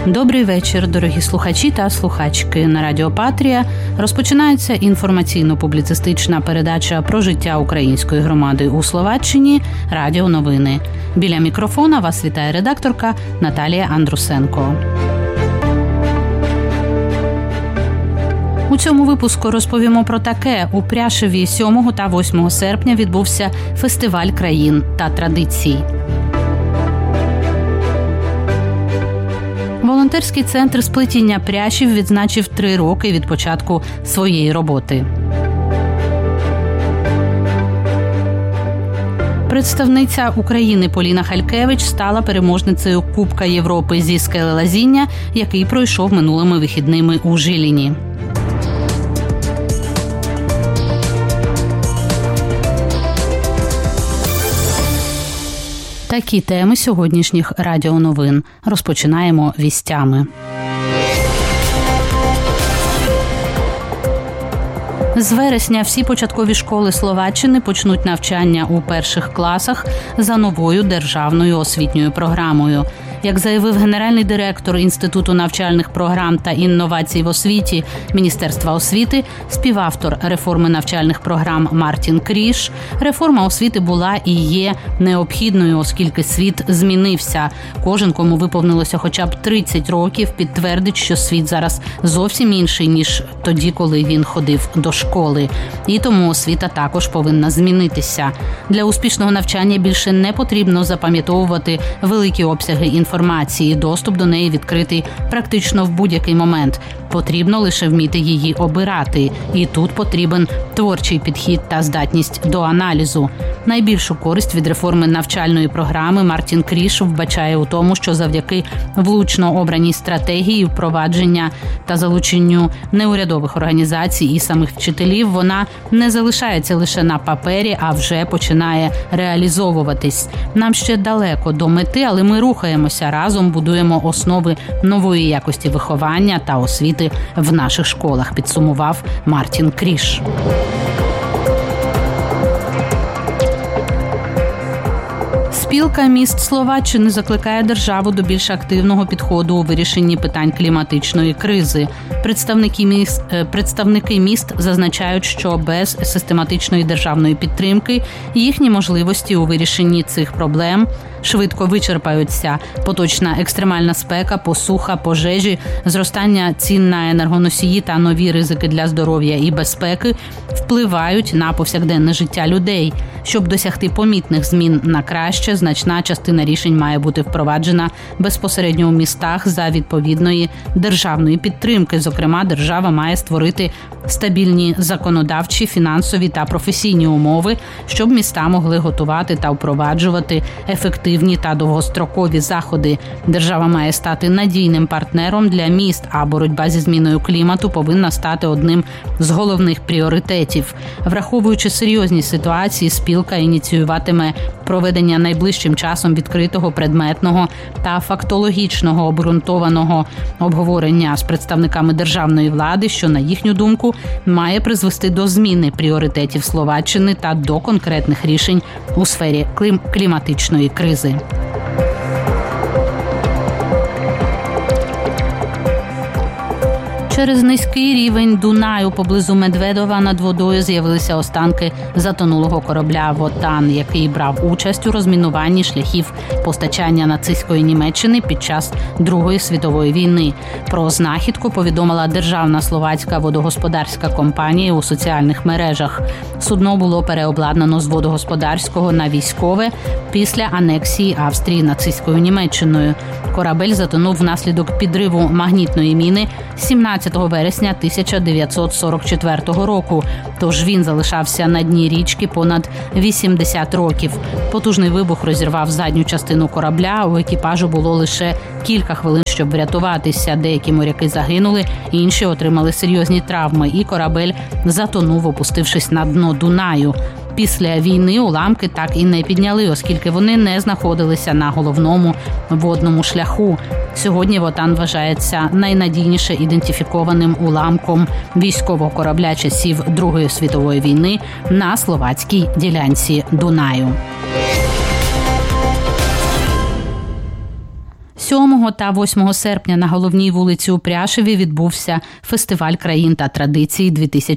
Добрий вечір, дорогі слухачі та слухачки. На Радіо Патрія розпочинається інформаційно-публіцистична передача про життя української громади у Словаччині «Радіо Новини». Біля мікрофона вас вітає редакторка Наталія Андрусенко. У цьому випуску розповімо про таке. У Пряшеві 7 та 8 серпня відбувся фестиваль країн та традицій. Волонтерський центр сплетіння пряжів відзначив 3 роки від початку своєї роботи. Представниця України Поліна Халькевич стала переможницею Кубка Європи зі скелелазіння, який пройшов минулими вихідними у Жиліні. Такі теми сьогоднішніх радіоновин. Розпочинаємо вістями. З вересня всі початкові школи Словаччини почнуть навчання у перших класах за новою державною освітньою програмою. Як заявив генеральний директор Інституту навчальних програм та інновацій в освіті Міністерства освіти, співавтор реформи навчальних програм Мартін Кріш, реформа освіти була і є необхідною, оскільки світ змінився. Кожен, кому виповнилося хоча б 30 років, підтвердить, що світ зараз зовсім інший, ніж тоді, коли він ходив до школи. І тому освіта також повинна змінитися. Для успішного навчання більше не потрібно запам'ятовувати великі обсяги інформації. Доступ до неї відкритий практично в будь-який момент. Потрібно лише вміти її обирати. І тут потрібен творчий підхід та здатність до аналізу. Найбільшу користь від реформи навчальної програми Мартін Кріш вбачає у тому, що завдяки влучно обраній стратегії впровадження та залученню неурядових організацій і самих вчителів, вона не залишається лише на папері, а вже починає реалізовуватись. Нам ще далеко до мети, але ми рухаємося разом, будуємо основи нової якості виховання та освіти в наших школах, підсумував Мартін Кріш. Спілка міст Словаччини закликає державу до більш активного підходу у вирішенні питань кліматичної кризи. Представники міст зазначають, що без систематичної державної підтримки їхні можливості у вирішенні цих проблем швидко вичерпаються. Поточна екстремальна спека, посуха, пожежі, зростання цін на енергоносії та нові ризики для здоров'я і безпеки впливають на повсякденне життя людей. Щоб досягти помітних змін на краще, значна частина рішень має бути впроваджена безпосередньо у містах за відповідної державної підтримки. Зокрема, держава має створити стабільні законодавчі, фінансові та професійні умови, щоб міста могли готувати та впроваджувати ефективні та довгострокові заходи. Держава має стати надійним партнером для міст, а боротьба зі зміною клімату повинна стати одним з головних пріоритетів. Враховуючи серйозні ситуації, спілка ініціюватиме проведення найближчим часом відкритого, предметного та фактологічного обґрунтованого обговорення з представниками державної влади, що, на їхню думку, має призвести до зміни пріоритетів Словаччини та до конкретних рішень у сфері кліматичної кризи. Через низький рівень Дунаю поблизу Медведова над водою з'явилися останки затонулого корабля «Вотан», який брав участь у розмінуванні шляхів постачання нацистської Німеччини під час Другої світової війни. Про знахідку повідомила Державна словацька водогосподарська компанія у соціальних мережах. Судно було переобладнано з водогосподарського на військове після анексії Австрії нацистською Німеччиною. Корабель затонув внаслідок підриву магнітної міни 17 вересня 1944 року, тож він залишався на дні річки понад 80 років. Потужний вибух розірвав задню частину корабля, у екіпажу було лише кілька хвилин, щоб врятуватися. Деякі моряки загинули, інші отримали серйозні травми, і корабель затонув, опустившись на дно Дунаю. Після війни уламки так і не підняли, оскільки вони не знаходилися на головному водному шляху. Сьогодні «Вотан» вважається найнадійніше ідентифікованим уламком військового корабля часів Другої світової війни на словацькій ділянці Дунаю. 7 та 8 серпня на головній вулиці у Пряшеві відбувся фестиваль країн та традицій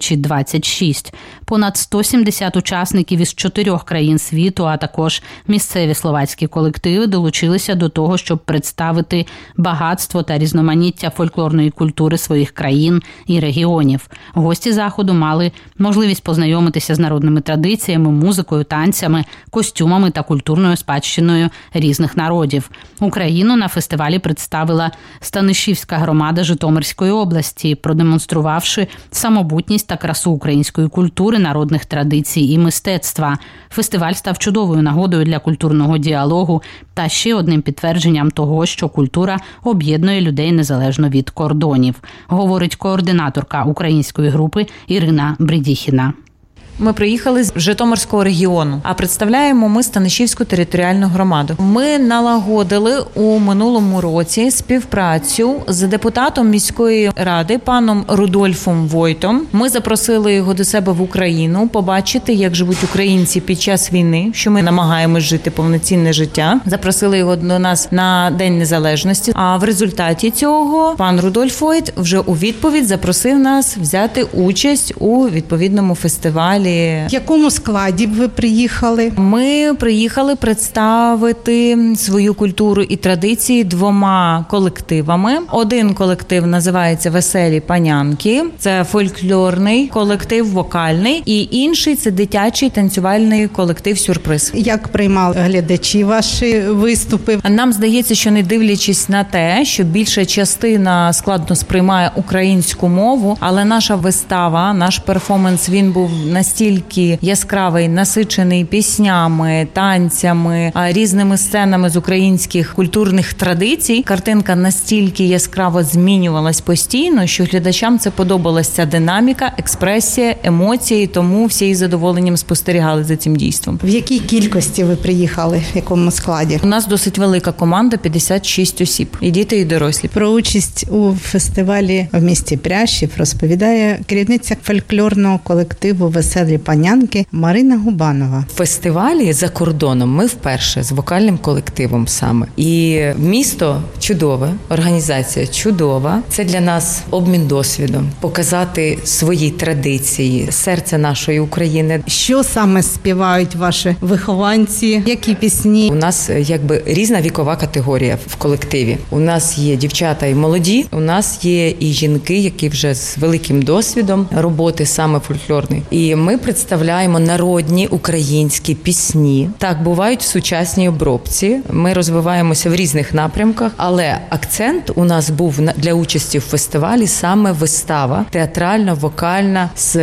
2026. Понад 170 учасників із 4 країн світу, а також місцеві словацькі колективи долучилися до того, щоб представити багатство та різноманіття фольклорної культури своїх країн і регіонів. Гості заходу мали можливість познайомитися з народними традиціями, музикою, танцями, костюмами та культурною спадщиною різних народів. Україну на фестивалі представила Станишівська громада Житомирської області, продемонструвавши самобутність та красу української культури, народних традицій і мистецтва. Фестиваль став чудовою нагодою для культурного діалогу та ще одним підтвердженням того, що культура об'єднує людей незалежно від кордонів, говорить координаторка української групи Ірина Бридіхіна. Ми приїхали з Житомирського регіону, а представляємо ми Станишівську територіальну громаду. Ми налагодили у минулому році співпрацю з депутатом міської ради паном Рудольфом Войтом. Ми запросили його до себе в Україну побачити, як живуть українці під час війни, що ми намагаємось жити повноцінне життя. Запросили його до нас на День Незалежності. А в результаті цього пан Рудольф Войт вже у відповідь запросив нас взяти участь у відповідному фестивалі. В якому складі ви приїхали? Ми приїхали представити свою культуру і традиції 2 колективами. Один колектив називається «Веселі панянки». Це фольклорний колектив, вокальний. І інший – це дитячий танцювальний колектив «Сюрприз». Як приймали глядачі ваші виступи? Нам здається, що не дивлячись на те, що більша частина складно сприймає українську мову, але наша вистава, наш перформанс, він був настільки яскравий, насичений піснями, танцями, різними сценами з українських культурних традицій. Картинка настільки яскраво змінювалась постійно, що глядачам це подобалася ця динаміка, експресія, емоції, тому всі із задоволенням спостерігали за цим дійством. В якій кількості ви приїхали, в якому складі? У нас досить велика команда, 56 осіб, і діти, і дорослі. Про участь у фестивалі в місті Пряшів розповідає керівниця фольклорного колективу «Веселі панянки» Марина Губанова. В фестивалі за кордоном ми вперше з вокальним колективом саме. І місто чудове, організація чудова. Це для нас обмін досвідом, показати свої традиції, серце нашої України. Що саме співають ваші вихованці? Які пісні? У нас якби різна вікова категорія в колективі. У нас є дівчата і молоді, у нас є і жінки, які вже з великим досвідом роботи саме фольклорної. І ми представляємо народні українські пісні. Так, бувають в сучасній обробці. Ми розвиваємося в різних напрямках, але акцент у нас був для участі в фестивалі саме вистава, театрально-вокальна, з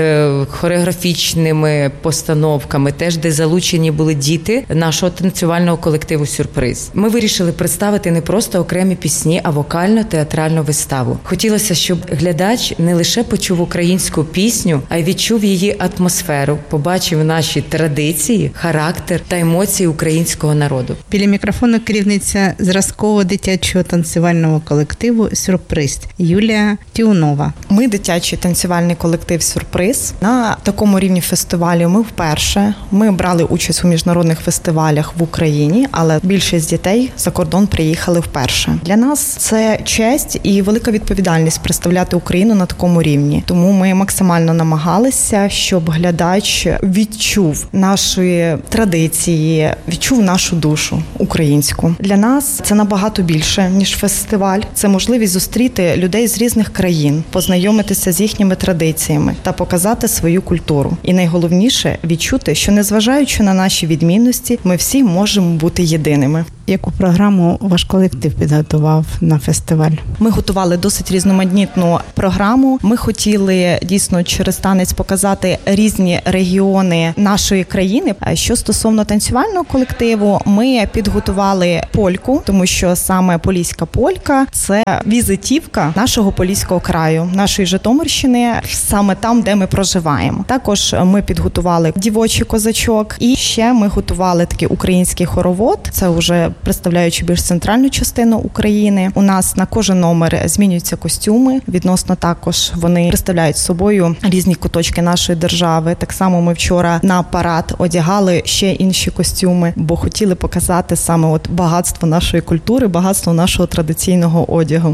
хореографічними постановками, теж де залучені були діти нашого танцювального колективу «Сюрприз». Ми вирішили представити не просто окремі пісні, а вокально-театральну виставу. Хотілося, щоб глядач не лише почув українську пісню, а й відчув її атмосферу, побачив наші традиції, характер та емоції українського народу. Біля мікрофону керівниця зразкового дитячого танцювального колективу «Сюрприз» Юлія Тіунова. Ми дитячий танцювальний колектив «Сюрприз». На такому рівні фестивалю ми вперше. Ми брали участь у міжнародних фестивалях в Україні, але більшість дітей за кордон приїхали вперше. Для нас це честь і велика відповідальність представляти Україну на такому рівні. Тому ми максимально намагалися, щоб глядач відчув наші традиції, відчув нашу душу українську. Для нас це набагато більше, ніж фестиваль. Це можливість зустріти людей з різних країн, познайомитися з їхніми традиціями та показати свою культуру. І найголовніше – відчути, що незважаючи на наші відмінності, ми всі можемо бути єдиними. Яку програму ваш колектив підготував на фестиваль? Ми готували досить різноманітну програму. Ми хотіли дійсно через танець показати різні регіони нашої країни. Що стосовно танцювального колективу, ми підготували польку, тому що саме поліська полька – це візитівка нашого Поліського краю, нашої Житомирщини, саме там, де ми проживаємо. Також ми підготували дівочий козачок і ще ми готували такий український хоровод. Це вже представляючи більш центральну частину України. У нас на кожен номер змінюються костюми. Відносно також вони представляють собою різні куточки нашої держави. Так само ми вчора на парад одягали ще інші костюми, бо хотіли показати саме багатство нашої культури, багатство нашого традиційного одягу.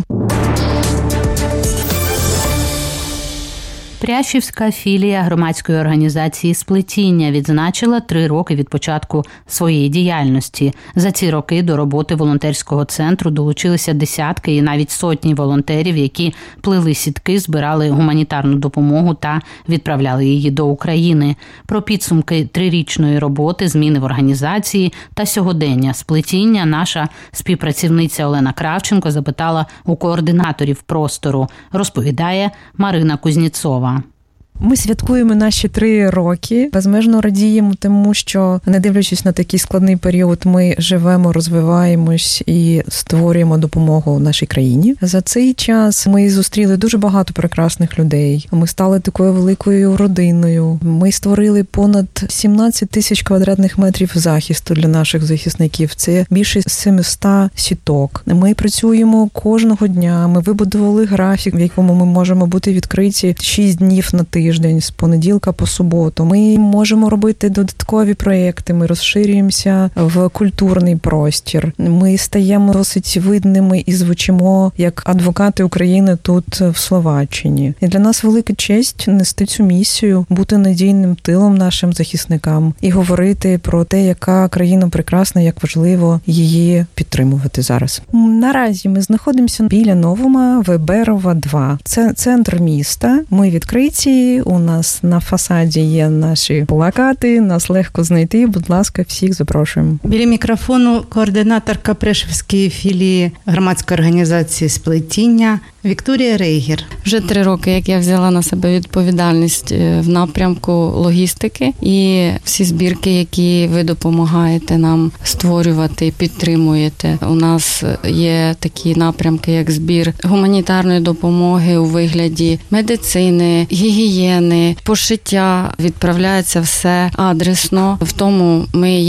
Прящівська філія громадської організації «Сплетіння» відзначила 3 роки від початку своєї діяльності. За ці роки до роботи волонтерського центру долучилися десятки і навіть сотні волонтерів, які плели сітки, збирали гуманітарну допомогу та відправляли її до України. Про підсумки 3-річної роботи, зміни в організації та сьогодення «Сплетіння» наша співпрацівниця Олена Кравченко запитала у координаторів простору. Розповідає Марина Кузнєцова. Ми святкуємо наші 3 роки, безмежно радіємо, тому що, не дивлячись на такий складний період, ми живемо, розвиваємось і створюємо допомогу нашій країні. За цей час ми зустріли дуже багато прекрасних людей. Ми стали такою великою родиною. Ми створили понад 17 тисяч квадратних метрів захисту для наших захисників. Це більше 700 сіток. Ми працюємо кожного дня. Ми вибудували графік, в якому ми можемо бути відкриті 6 днів на тиждень, з понеділка по суботу. Ми можемо робити додаткові проєкти, ми розширюємося в культурний простір. Ми стаємо досить видними і звучимо як адвокати України тут, в Словаччині. І для нас велика честь нести цю місію, бути надійним тилом нашим захисникам і говорити про те, яка країна прекрасна, як важливо її підтримувати зараз. Наразі ми знаходимося біля Новума, Веберова, 2. Це центр міста. Ми відкриті. У нас на фасаді є наші плакати, нас легко знайти. Будь ласка, всіх запрошуємо. Біля мікрофону координаторка Пряшівської філії громадської організації «Сплетіння» Вікторія Рейгер. Вже 3 роки, як я взяла на себе відповідальність в напрямку логістики, і всі збірки, які ви допомагаєте нам створювати, підтримуєте. У нас є такі напрямки, як збір гуманітарної допомоги у вигляді медицини, гігієни, пошиття. Відправляється все адресно. В тому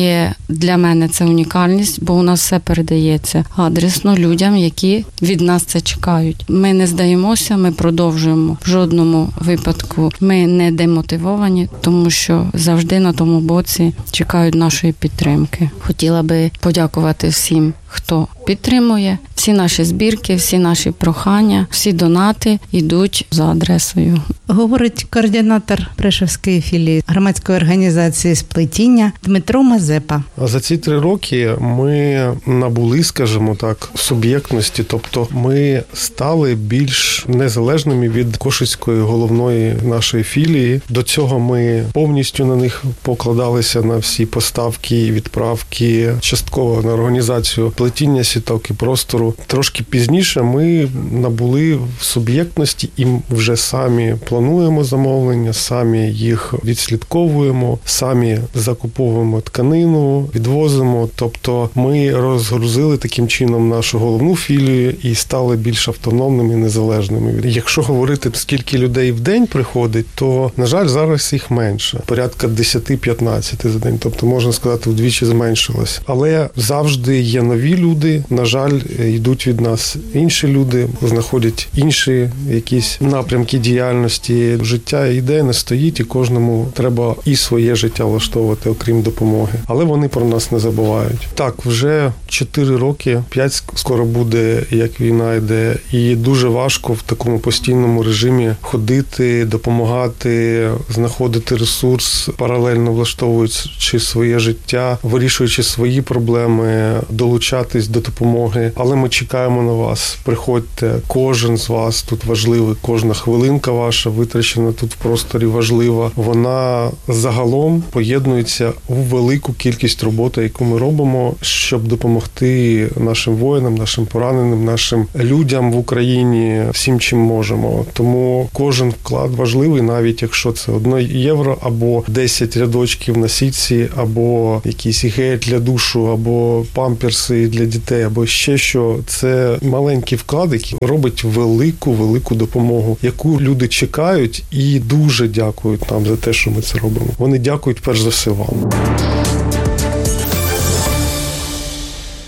для мене це унікальність, бо у нас все передається адресно людям, які від нас це чекають. Ми не здаємося, ми продовжуємо. В жодному випадку ми не демотивовані, тому що завжди на тому боці чекають нашої підтримки. Хотіла би подякувати всім, хто підтримує. Всі наші збірки, всі наші прохання, всі донати йдуть за адресою. Говорить координатор Пряшівської філії громадської організації «Сплетіння» Дмитро Мазепа. За ці 3 роки ми набули, скажімо так, суб'єктності, тобто ми стали більш незалежними від Кошицької головної нашої філії. До цього ми повністю на них покладалися, на всі поставки, відправки, частково на організацію плетіння сіток і простору. Трошки пізніше ми набули в суб'єктності і вже самі плануємо замовлення, самі їх відслідковуємо, самі закуповуємо тканину, відвозимо. Тобто ми розгрузили таким чином нашу головну філію і стали більш автономними і незалежними. Якщо говорити, скільки людей в день приходить, то, на жаль, зараз їх менше. Порядка 10-15 за день. Тобто, можна сказати, вдвічі зменшилось. Але завжди є нові люди. На жаль, йдуть від нас інші люди, знаходять інші якісь напрямки діяльності. Життя йде, не стоїть, і кожному треба і своє життя влаштовувати, окрім допомоги. Але вони про нас не забувають. Так, вже 4 роки, 5 скоро буде, як війна йде, і дуже важко в такому постійному режимі ходити, допомагати, знаходити ресурс, паралельно влаштовуючи своє життя, вирішуючи свої проблеми, долучатись до допомоги. Але ми чекаємо на вас. Приходьте, кожен з вас тут важливий, кожна хвилинка ваша витрачена тут в просторі важлива. Вона загалом поєднується у велику кількість роботи, яку ми робимо, щоб допомогти нашим воїнам, нашим пораненим, нашим людям в Україні всім, чим можемо. Тому кожен вклад важливий, навіть якщо це 1 євро, або 10 рядочків на сітці, або якийсь гель для душу, або памперси для дітей, або ще що. Це маленький вклад, який робить велику допомогу, яку люди чекають і дуже дякують нам за те, що ми це робимо. Вони дякують перш за все вам.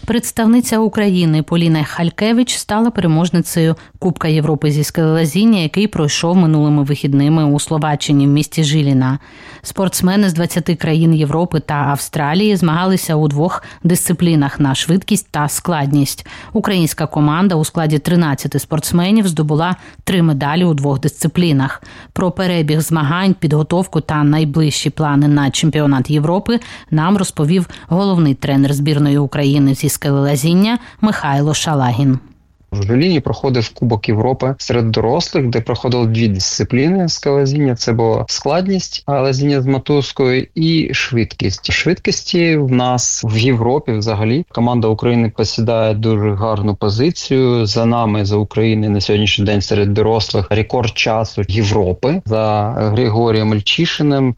Представниця України Поліна Халькевич стала переможницею Кубка Європи зі скелелазіння, який пройшов минулими вихідними у Словаччині в місті Жиліна. Спортсмени з 20 країн Європи та Австралії змагалися у 2 дисциплінах на швидкість та складність. Українська команда у складі 13 спортсменів здобула 3 медалі у 2 дисциплінах. Про перебіг змагань, підготовку та найближчі плани на чемпіонат Європи нам розповів головний тренер збірної України зі скелелазіння Михайло Шалагін. В Жиліні проходив Кубок Європи серед дорослих, де проходили 2 дисципліни скелелазіння. Це була складність, лазіння з мотузкою і швидкість. Швидкості в нас в Європі взагалі. Команда України посідає дуже гарну позицію. За нами, за Україною на сьогоднішній день серед дорослих рекорд часу Європи. За Григорієм Мельчишиним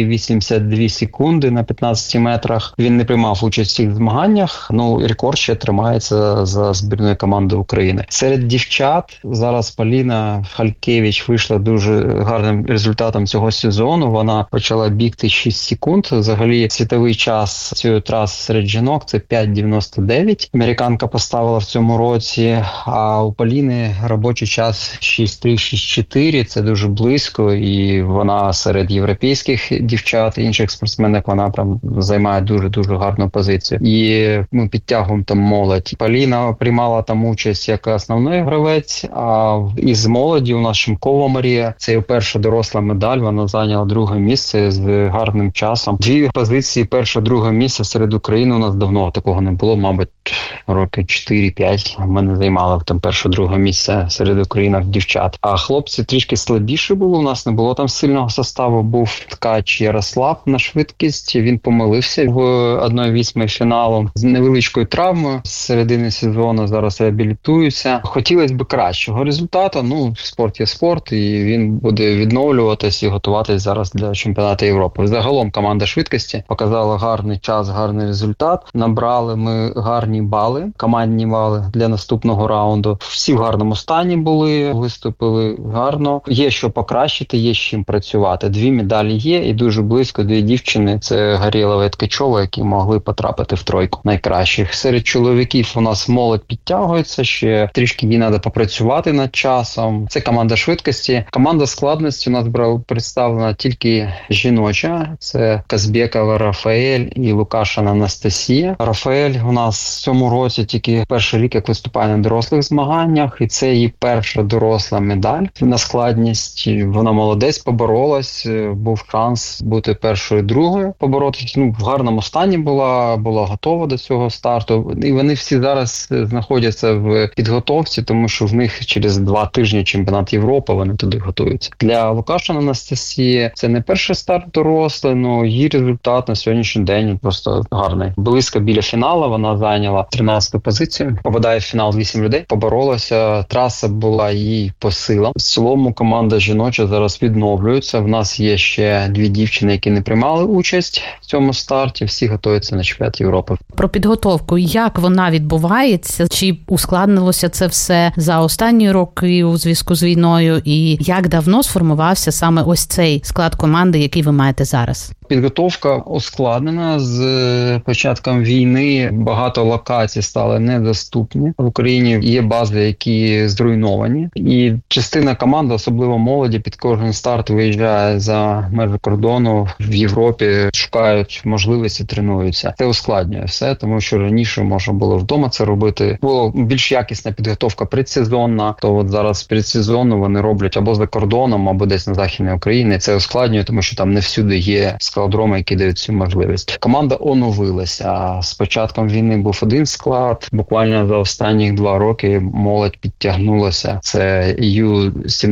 4,82 секунди на 15 метрах. Він не приймав участь в цих змаганнях, рекорд ще тримається за збірною командою України. Серед дівчат зараз Поліна Халькевич вийшла дуже гарним результатом цього сезону. Вона почала бігти 6 секунд. Взагалі світовий час цієї траси серед жінок – це 5,99. Американка поставила в цьому році, а у Поліни робочий час 6,3-6,4. Це дуже близько, і вона серед європейських дівчат, інших спортсменок, вона прям займає дуже-дуже гарну позицію. І ми підтягуємо там молодь. Поліна приймала там участь як основний гравець, а із молоді у нас Шимкова Марія. Це її перша доросла медаль, вона зайняла 2-е місце з гарним часом. 2 позиції 1-2 місце серед України у нас давно такого не було, мабуть, роки 4-5. Ми не займали там 1-2 місце серед українок дівчат. А хлопці трішки слабіше було, у нас не було там сильного составу. Був ткач Ярослав на швидкість, він помилився в 1/8 фіналу з невеличкою травмою з середини сезону, зараз реабілітується. Хотілося б кращого результату, спорт є спорт, і він буде відновлюватись і готуватись зараз для чемпіонату Європи. Загалом команда швидкості показала гарний час, гарний результат. Набрали ми гарні бали, командні бали для наступного раунду. Всі в гарному стані були, виступили гарно. Є що покращити, є з чим працювати. 2 медалі є і дуже близько 2 дівчини. Це Горєлова і Ткачова, які могли потрапити в 3 найкращих. Серед чоловіків у нас молодь підтягується, ще трішки їй треба попрацювати над часом. Це команда швидкості. Команда складності у нас представлена тільки жіноча. Це Казбекова Рафаель і Лукашина Анастасія. Рафаель у нас в цьому році тільки перший рік, як виступає на дорослих змаганнях, і це її перша доросла медаль на складність. Вона молодець, поборолась, був шанс бути першою, другою, поборотись. В гарному стані була готова до цього старту. І вони всі зараз знаходяться в підготовці, тому що в них через 2 тижні чемпіонат Європи, вони туди готуються. Для Лукашина Анастасії це не перший старт дорослий, але її результат на сьогоднішній день просто гарний. Близько біля фіналу, вона зайняла 13-ту позицію, попадає в фінал 8 людей, поборолася, траса була їй по силам. В цілому команда жіноча зараз відновлюється, в нас є ще 2 дівчини, які не приймали участь в цьому старті, всі готуються на чемпіонат Європи. Про підготовку, як вона відбувається, чи ускладнилося це все за останні роки у зв'язку з війною, і як давно сформувався саме ось цей склад команди, який ви маєте зараз? Підготовка ускладнена. З початком війни багато локацій стали недоступні. В Україні є бази, які зруйновані. І частина команди, особливо молоді, під кожен старт виїжджає за межі кордону в Європі, шукають можливості, тренуються. Це ускладнює все, тому що раніше можна було вдома це робити. Була більш якісна підготовка предсезонна, то от зараз предсезонну вони роблять або за кордоном, або десь на Західній Україні. Це ускладнює, тому що там не всюди є складроми, які дають цю можливість. Команда оновилася. З початком війни був один склад. Буквально за останні 2 роки молодь підтягнулася. Це Ю-17,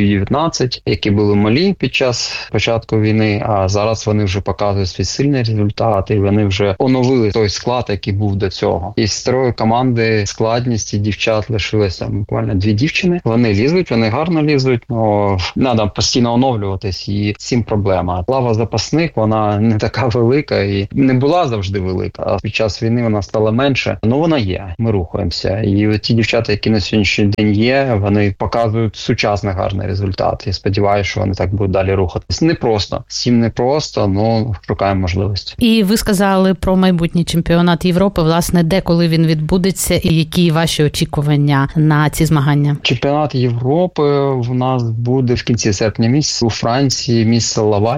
Ю-19, які були малі під час початку війни, а зараз вони вже показують свій сильний результат, і вони вже оновили той склад, який був до цього. Із старої команди складності дівчат лишилося буквально 2 дівчини. Вони лізуть, вони гарно лізуть, але треба постійно оновлюватись, і з цим проблема. Лава запасних вона не така велика і не була завжди велика, а під час війни вона стала менше. Ну, вона є, ми рухаємося. І ті дівчата, які на сьогоднішній день є, вони показують сучасний гарний результат. І сподіваюся, що вони так будуть далі рухатись. Непросто, всім непросто, але шукаємо можливості. І ви сказали про майбутній чемпіонат Європи, власне, де, коли він відбудеться і які ваші очікування на ці змагання? Чемпіонат Європи в нас буде в кінці серпня місяця у Франції, місто Лаваль,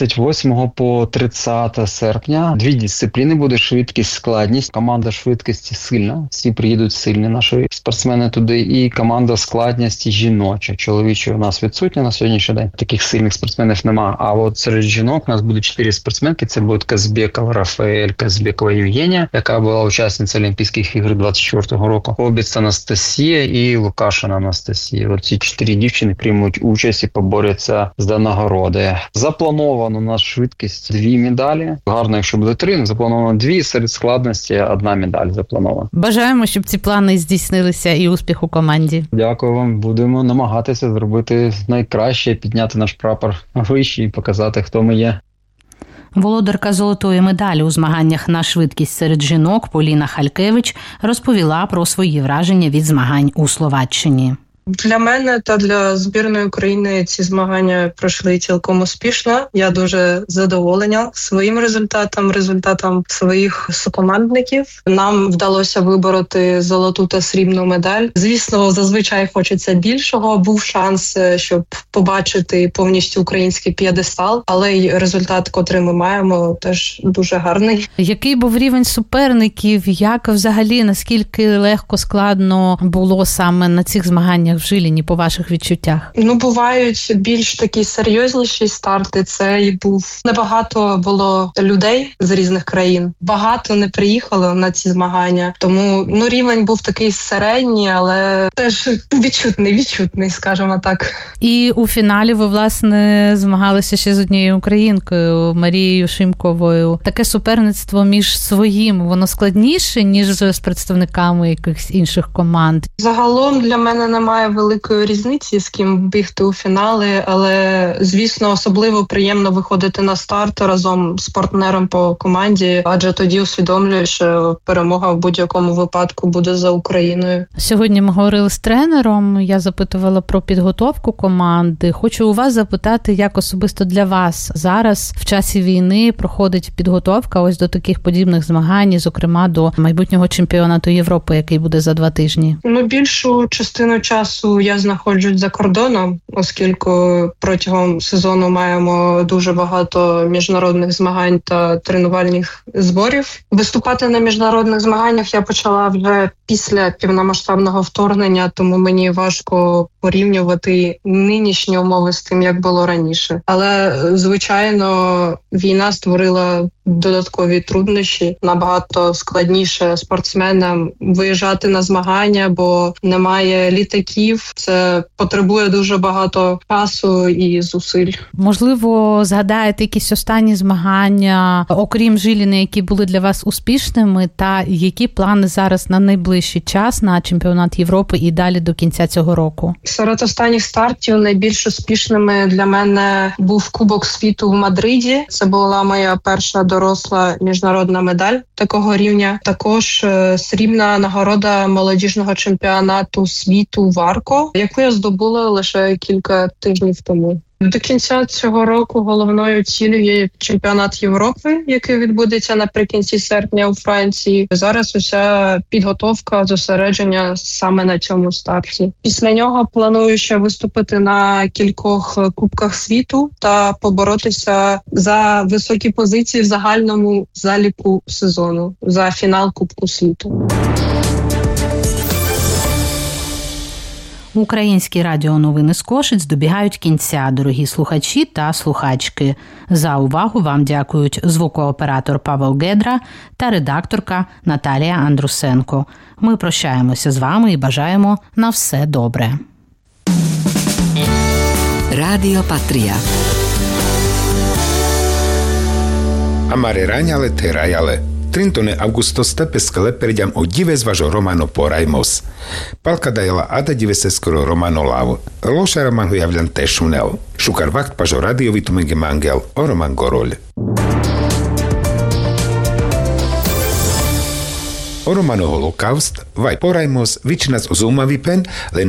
28 по 30 серпня. 2 дисципліни буде: швидкість, складність. Команда швидкості сильна, всі приїдуть сильні наші спортсмени туди. І команда складності жіноча. Чоловічі у нас відсутня на сьогоднішній день. Таких сильних спортсменів нема. А от серед жінок у нас буде 4 спортсменки. Це будуть Казбекова Рафаель, Казбекова Євгенія, яка була учасниця Олімпійських ігор 24-го року. Обіц Анастасія і Лукашина Анастасія. От ці 4 дівчини приймуть участь і поборються за нагороди. Заплановано на швидкість 2 медалі. Гарно, якщо буде 3, заплановано 2, серед складності 1 медаль запланована. Бажаємо, щоб ці плани здійснилися і успіх у команді. Дякую вам. Будемо намагатися зробити найкраще, підняти наш прапор вище і показати, хто ми є. Володарка золотої медалі у змаганнях на швидкість серед жінок Поліна Халькевич розповіла про свої враження від змагань у Словаччині. Для мене та для збірної України ці змагання пройшли цілком успішно. Я дуже задоволена своїм результатом своїх сукомандників. Нам вдалося вибороти золоту та срібну медаль. Звісно, зазвичай хочеться більшого. Був шанс, щоб побачити повністю український п'єдестал, але й результат, котрий ми маємо, теж дуже гарний. Який був рівень суперників? Як взагалі, наскільки легко, складно було саме на цих змаганнях в Жиліні, по ваших відчуттях? Бувають більш такі серйозніші старти. Це і небагато було людей з різних країн. Багато не приїхало на ці змагання. Тому, рівень був такий середній, але теж відчутний, скажімо так. І у фіналі ви, власне, змагалися ще з однією українкою, Марією Шимковою. Таке суперництво між своїм, воно складніше, ніж з представниками якихось інших команд? Загалом для мене немає великої різниці, з ким бігти у фінали, але, звісно, особливо приємно виходити на старт разом з партнером по команді, адже тоді усвідомлюєш, що перемога в будь-якому випадку буде за Україною. Сьогодні ми говорили з тренером, я запитувала про підготовку команди. Хочу у вас запитати, як особисто для вас зараз в часі війни проходить підготовка ось до таких подібних змагань, зокрема до майбутнього чемпіонату Європи, який буде за 2 тижні? Більшу частину часу я знаходжусь за кордоном, оскільки протягом сезону маємо дуже багато міжнародних змагань та тренувальних зборів. Виступати на міжнародних змаганнях я почала вже після повномасштабного вторгнення, тому мені важко порівнювати нинішні умови з тим, як було раніше. Але, звичайно, війна створила додаткові труднощі. Набагато складніше спортсменам виїжджати на змагання, бо немає літаків. Це потребує дуже багато часу і зусиль. Можливо, згадаєте якісь останні змагання, окрім Жиліна, які були для вас успішними, та які плани зараз на найближчий час на чемпіонат Європи і далі до кінця цього року? Серед останніх стартів найбільш успішними для мене був Кубок світу в Мадриді. Це була моя перша доросла міжнародна медаль такого рівня. Також срібна нагорода молодіжного чемпіонату світу в Арко, яку я здобула лише кілька тижнів тому. До кінця цього року головною ціллю є чемпіонат Європи, який відбудеться наприкінці серпня у Франції. Зараз уся підготовка, зосередження саме на цьому старті. Після нього планую ще виступити на кількох кубках світу та поборотися за високі позиції в загальному заліку сезону, за фінал Кубку світу. Українські радіоновини з Кошиць добігають кінця, дорогі слухачі та слухачки. За увагу вам дякують звукооператор Павел Гедра та редакторка Наталія Андрусенко. Ми прощаємося з вами і бажаємо на все добре. Радіо Патрія. Амари раняли, ти раяли. Trintone Augusto stepeskele perďam o dive zvažo romano porajmos. Palka dajala ada dive se skoro romano lavo. Loša roman ho javljan tešunel. Šukar vakt pažo radiovitu menge mangel o roman gorol. O romano Holokaust, vaj porajmos, vičinac o zumavipen, len